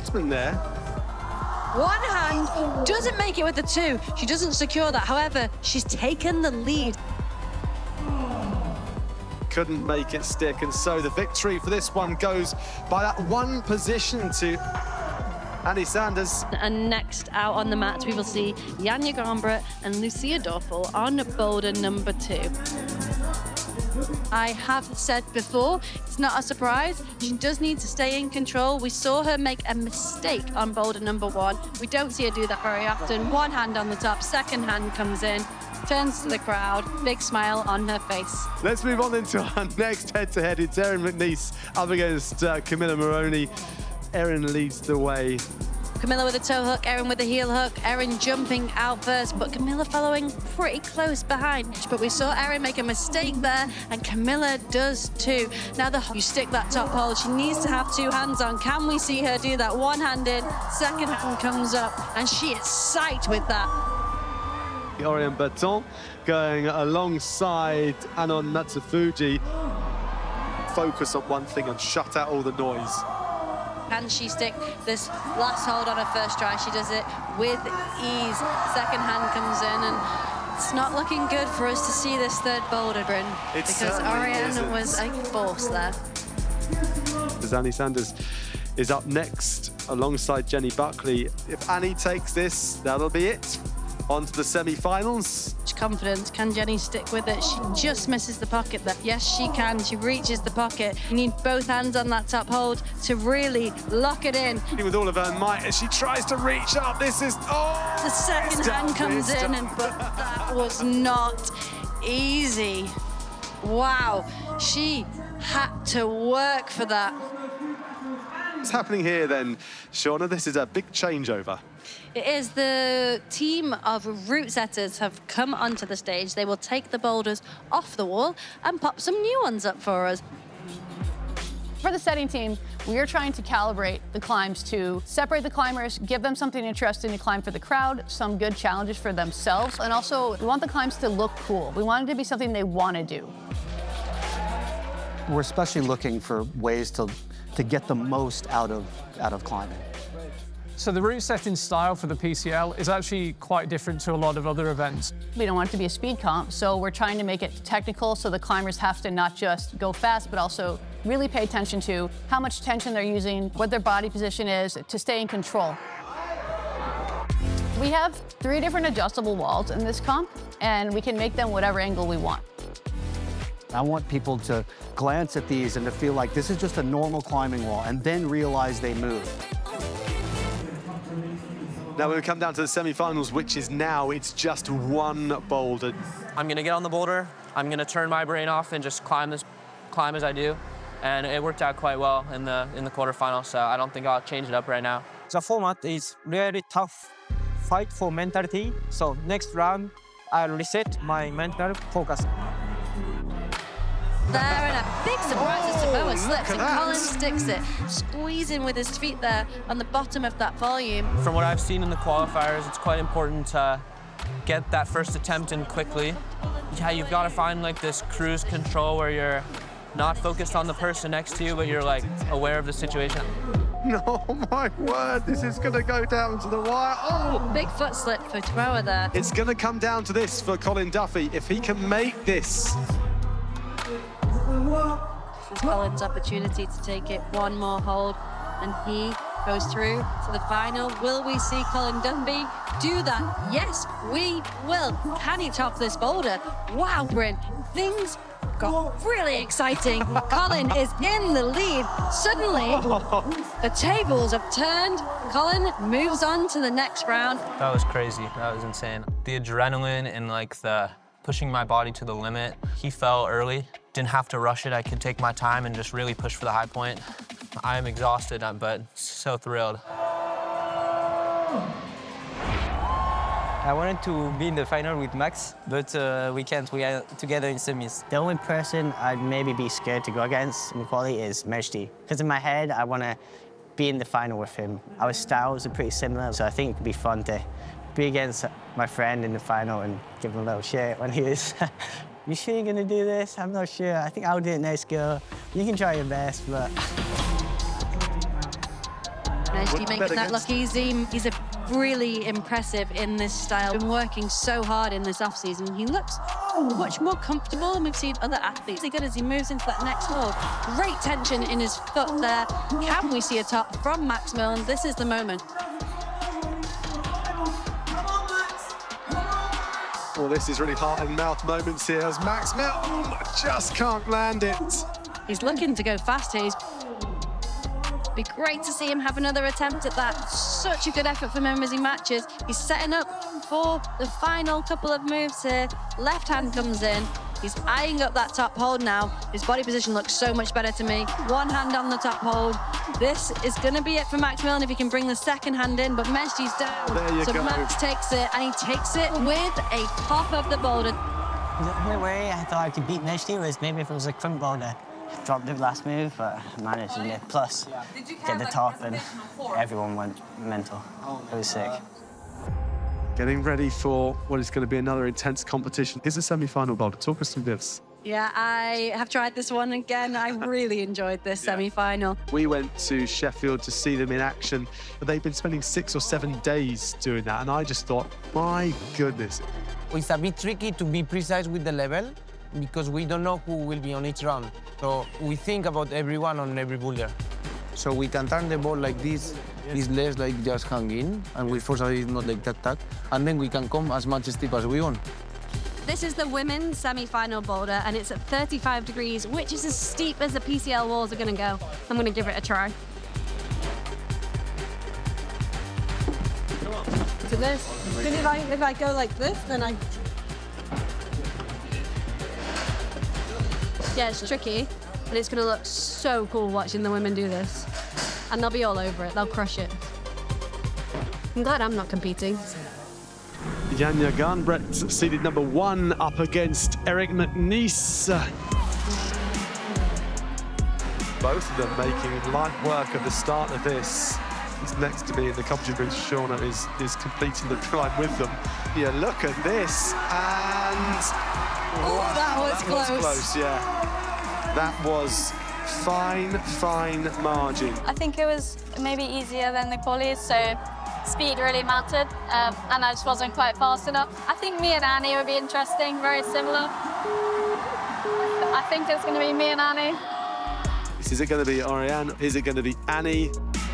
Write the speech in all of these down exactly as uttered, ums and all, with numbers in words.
marksman there. One hand, doesn't make it with the two. She doesn't secure that. However, she's taken the lead. Couldn't make it stick, and so the victory for this one goes by that one position to Annie Sanders. And next out on the mat, we will see Janja Garnbret and Lucia Dorfel on boulder number two. I have said before, it's not a surprise. She does need to stay in control. We saw her make a mistake on boulder number one. We don't see her do that very often. One hand on the top, second hand comes in, turns to the crowd, big smile on her face. Let's move on into our next head-to-head. It's Erin McNeice up against uh, Camilla Moroney. Erin leads the way. Camilla with a toe hook, Erin with a heel hook, Erin jumping out first, but Camilla following pretty close behind. But we saw Erin make a mistake there, and Camilla does too. Now the you stick that top hold, she needs to have two hands on. Can we see her do that? One hand in, second hand comes up, and she is sight with that. Oriane Berton going alongside Anon Natsufuji. Focus on one thing and shut out all the noise. Can she stick this last hold on her first try? She does it with ease. Second hand comes in, and it's not looking good for us to see this third boulder, Bryn, It's because Oriane isn't. was a force there. As Annie Sanders is up next alongside Jenny Buckley. If Annie takes this, that'll be it. On to the semi-finals. Confidence. Can Jenny stick with it? She just misses the pocket there. Yes, she can. She reaches the pocket. You need both hands on that top hold to really lock it in. With all of her might as she tries to reach up. This is, oh! The second hand comes in, and but that was not easy. Wow, she had to work for that. What's happening here then, Shauna? This is a big changeover. It is. The team of route setters have come onto the stage. They will take the boulders off the wall and pop some new ones up for us. For the setting team, we are trying to calibrate the climbs to separate the climbers, give them something interesting to climb for the crowd, some good challenges for themselves, and also we want the climbs to look cool. We want it to be something they want to do. We're especially looking for ways to, to get the most out of, out of climbing. So the route setting style for the P C L is actually quite different to a lot of other events. We don't want it to be a speed comp, so we're trying to make it technical so the climbers have to not just go fast, but also really pay attention to how much tension they're using, what their body position is, to stay in control. We have three different adjustable walls in this comp, and we can make them whatever angle we want. I want people to glance at these and to feel like this is just a normal climbing wall, and then realize they move. Now we come down to the semi-finals, which is now, it's just one boulder. I'm gonna get on the boulder, I'm gonna turn my brain off and just climb this, climb as I do. And it worked out quite well in the, in the quarterfinals, so I don't think I'll change it up right now. The format is really tough fight for mentality, so next round, I'll reset my mental focus. There, and a big surprise as Samoa Oh, slips, and that. Colin sticks it, squeezing with his feet there on the bottom of that volume. From what I've seen in the qualifiers, it's quite important to get that first attempt in quickly. Yeah, you've got to find like this cruise control where you're not focused on the person next to you, but you're like aware of the situation. No, my word, this is gonna go down to the wire. Oh! Big foot slip for Samoa there. It's gonna come down to this for Colin Duffy. If he can make this, This is Colin's opportunity to take it one more hold, and he goes through to the final. Will we see Colin Dunby do that? Yes, we will. Can he top this boulder? Wow, Bryn, things got really exciting. Colin is in the lead. Suddenly, the tables have turned. Colin moves on to the next round. That was crazy, that was insane. The adrenaline and like the pushing my body to the limit. He fell early, didn't have to rush it. I could take my time and just really push for the high point. I am exhausted, but so thrilled. I wanted to be in the final with Max, but uh, we can't. We are together in semis. The only person I'd maybe be scared to go against in quality is Mejdi. Because in my head, I want to be in the final with him. Our styles are pretty similar, so I think it would be fun to be against my friend in the final and give him a little shit when he was, you sure you're gonna do this? I'm not sure. I think I'll do it next go. You can try your best, but... Mejdi Wouldn't making bet that look against easy. He's a really impressive in this style. Been working so hard in this off-season. He looks much more comfortable. We've seen other athletes really good as he moves into that next hold. Great tension in his foot there. Can we see a top from Max Milne? This is the moment. Well, this is really heart and mouth moments here as Max Milne just can't land it. He's looking to go fast here. He's be great to see him have another attempt at that. Such a good effort from him as he matches. He's setting up for the final couple of moves here. Left hand comes in. He's eyeing up that top hold now. His body position looks so much better to me. One hand on the top hold. This is going to be it for Max Milne if he can bring the second hand in, but Mejdi's down. There you so go. Max takes it, and he takes it with a top of the boulder. The only way I thought I could beat Mejdi was maybe if it was a front boulder. Dropped the last move, but I managed to lift. Plus, get the top, and everyone went mental. It was sick. Getting ready for what is going to be another intense competition. Here's a semi-final boulder. Talk us through this. Yeah, I have tried this one again. I really enjoyed this Yeah. semi-final. We went to Sheffield to see them in action, but they've been spending six or seven days doing that, and I just thought, my goodness. It's a bit tricky to be precise with the level because we don't know who will be on each round. So we think about everyone on every boulder. So we can turn the ball like this, it's less like just hanging, and with force it's not like that, that, and then we can come as much steep as we want. This is the women's semi-final boulder, and it's at thirty-five degrees, which is as steep as the P C L walls are going to go. I'm going to give it a try. To this. Then if I, if I go like this, then I... Yeah, it's tricky, but it's going to look so cool watching the women do this. And they'll be all over it. They'll crush it. I'm glad I'm not competing. Janja Garnbret, seeded number one, up against Eric McNeice. Both of them making light work at the start of this. He's next to me in the competition, but Shauna is, is completing the climb with them. Yeah, look at this, and... Oh, that was that close. was close, yeah. That was fine, fine margin. I think it was maybe easier than the qualies, so speed really mattered, um, and I just wasn't quite fast enough. I think me and Annie would be interesting, very similar. I think it's going to be me and Annie. Is it going to be Oriane? Is it going to be Annie?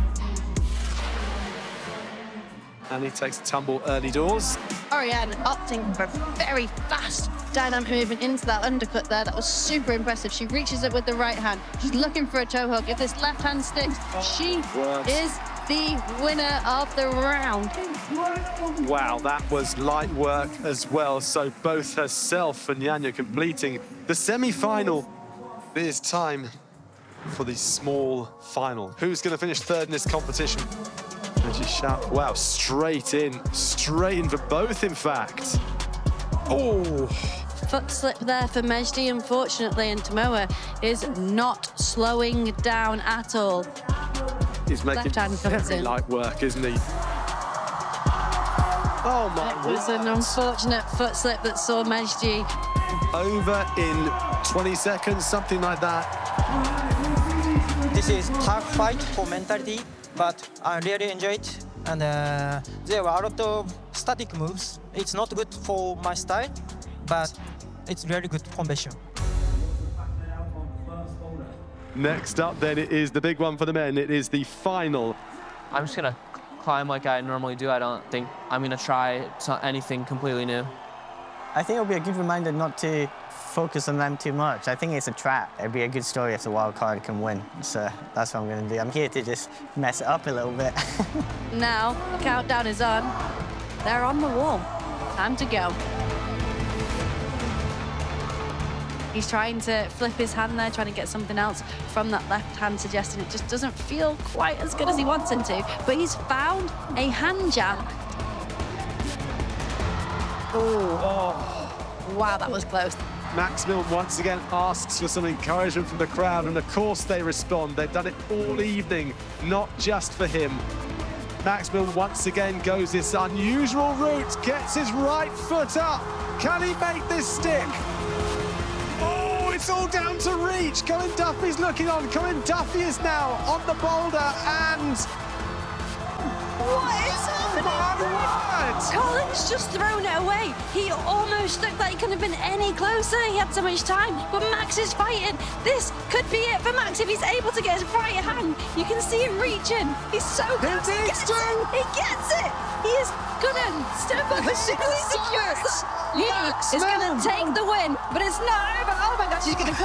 Annie takes a tumble early doors. Oriane opting for very fast dynamic movement into that undercut there. That was super impressive. She reaches it with the right hand. She's looking for a toe hook. If this left hand sticks, she Works. is the winner of the round. Wow, that was light work as well. So both herself and Janja completing the semi-final. It is time for the small final. Who's going to finish third in this competition? And she shout, wow, straight in, straight in for both, in fact. Oh, Foot slip there for Mejdi, unfortunately, and Tomoa is not slowing down at all. he's making Left hand comes very in. light work, isn't he? Oh my It was an unfortunate foot slip that saw Mejdi over in twenty seconds, something like that. This is tough fight for mentality, but I really enjoy it. And uh, there were a lot of static moves. It's not good for my style, but it's really good combination. Next up, then, it is the big one for the men. It is the final. I'm just gonna climb like I normally do. I don't think I'm gonna try so- anything completely new. I think it'll be a good reminder not to focus on them too much. I think it's a trap. It'd be a good story if the wild card can win. So that's what I'm going to do. I'm here to just mess it up a little bit. Now, the countdown is on. They're on the wall. Time to go. He's trying to flip his hand there, trying to get something else from that left hand, suggesting it just doesn't feel quite as good as he wants it to. But he's found a hand jam. Oh, wow, that was close. Max Milne once again asks for some encouragement from the crowd, and of course they respond. They've done it all evening, not just for him. Max Milne once again goes this unusual route, gets his right foot up. Can he make this stick? Oh, it's all down to reach. Colin Duffy's looking on. Colin Duffy is now on the boulder, and He's just thrown it away. He almost looked like he couldn't have been any closer. He had so much time. But Max is fighting. This could be it for Max if he's able to get his right hand. You can see him reaching. He's so close. He gets it. He gets it. He is gonna step up as soon as he secures that. He is gonna take the win, but it's not over. Oh my gosh, he's gonna